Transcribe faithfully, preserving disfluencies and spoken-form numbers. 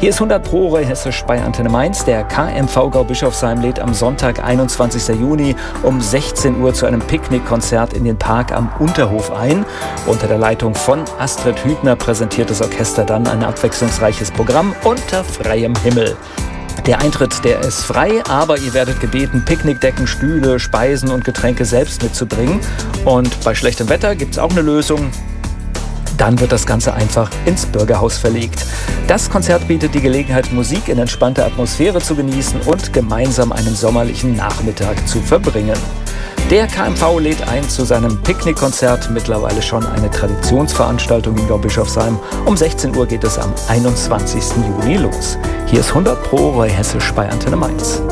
Hier ist hundert Pro Roy Hessisch bei Antenne Mainz. Der K M V Gau-Bischofsheim lädt am Sonntag, einundzwanzigsten Juni um sechzehn Uhr zu einem Picknickkonzert in den Park am Unterhof ein. Unter der Leitung von Astrid Hübner präsentiert das Orchester dann ein abwechslungsreiches Programm unter freiem Himmel. Der Eintritt, der ist frei, aber ihr werdet gebeten, Picknickdecken, Stühle, Speisen und Getränke selbst mitzubringen. Und bei schlechtem Wetter gibt es auch eine Lösung. Dann wird das Ganze einfach ins Bürgerhaus verlegt. Das Konzert bietet die Gelegenheit, Musik in entspannter Atmosphäre zu genießen und gemeinsam einen sommerlichen Nachmittag zu verbringen. Der K M V lädt ein zu seinem Picknickkonzert, mittlerweile schon eine Traditionsveranstaltung in Gau-Bischofsheim. Um sechzehn Uhr geht es am einundzwanzigsten Juni los. Hier ist hundert Pro Roy Hessisch bei Antenne Mainz.